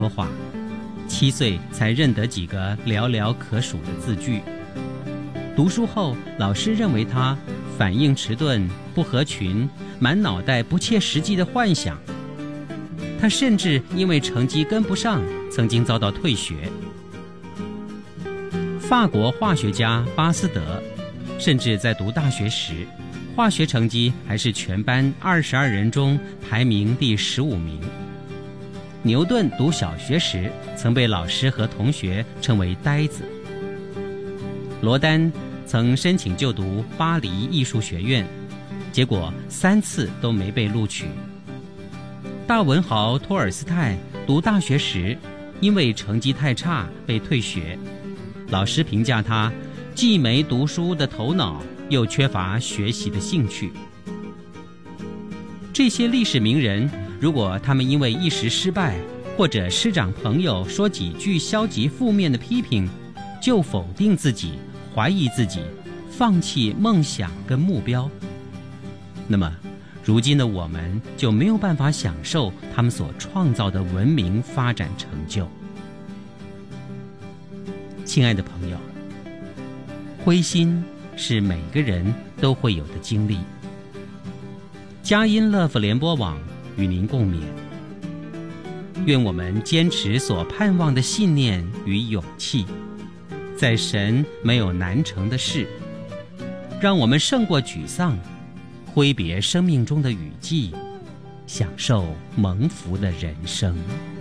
说话，7岁才认得几个寥寥可数的字句。读书后，老师认为他反应迟钝、不合群，满脑袋不切实际的幻想。他甚至因为成绩跟不上，曾经遭到退学。法国化学家巴斯德，甚至在读大学时，化学成绩还是全班22人中排名第15名。牛顿读小学时，曾被老师和同学称为呆子。罗丹曾申请就读巴黎艺术学院，结果3次都没被录取。大文豪托尔斯泰读大学时，因为成绩太差被退学，老师评价他既没读书的头脑，又缺乏学习的兴趣。这些历史名人，如果他们因为一时失败，或者师长朋友说几句消极负面的批评，就否定自己，怀疑自己，放弃梦想跟目标，那么如今的我们就没有办法享受他们所创造的文明发展成就。亲爱的朋友，灰心是每个人都会有的经历。佳音乐福联播网与您共勉，愿我们坚持所盼望的信念与勇气，在神没有难成的事，让我们胜过沮丧，挥别生命中的雨季，享受蒙福的人生。